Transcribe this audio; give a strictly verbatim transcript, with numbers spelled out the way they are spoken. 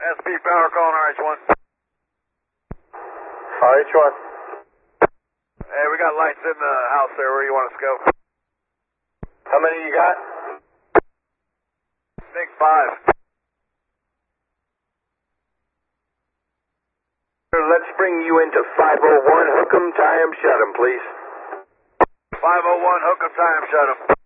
S P power calling R H one. R H one. Hey, we got lights in the house there. Where do you want us to go? How many you got? I think five. Let's bring you into five oh one. Hook 'em, tie 'em, shut 'em, please. five oh one, hook 'em, tie 'em, shut 'em.